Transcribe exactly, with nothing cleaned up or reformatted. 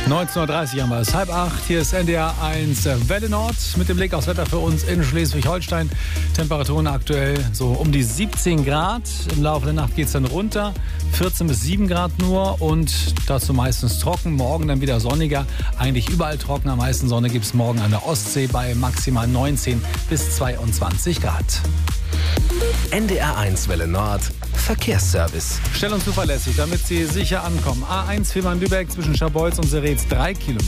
neunzehn Uhr dreißig haben wir es, halb acht. Hier ist N D R eins Welle Nord mit dem Blick aufs Wetter für uns in Schleswig-Holstein. Temperaturen aktuell so um die siebzehn Grad. Im Laufe der Nacht geht es dann runter. vierzehn bis sieben Grad nur und dazu meistens trocken. Morgen dann wieder sonniger. Eigentlich überall trocken. Am meisten Sonne gibt es morgen an der Ostsee bei maximal neunzehn bis zweiundzwanzig Grad. N D R eins Welle Nord Verkehrsservice. Schnell und zuverlässig, damit Sie sicher ankommen. A eins Fehmarn-Lübeck zwischen Scharbeutz und Seretz drei Kilometer.